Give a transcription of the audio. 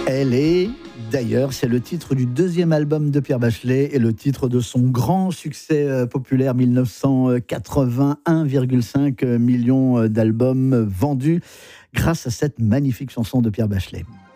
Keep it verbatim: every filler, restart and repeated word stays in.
Elle est, d'ailleurs, c'est le titre du deuxième album de Pierre Bachelet et le titre de son grand succès euh, populaire mille neuf cent quatre-vingt, un virgule cinq million d'albums vendus grâce à cette magnifique chanson de Pierre Bachelet.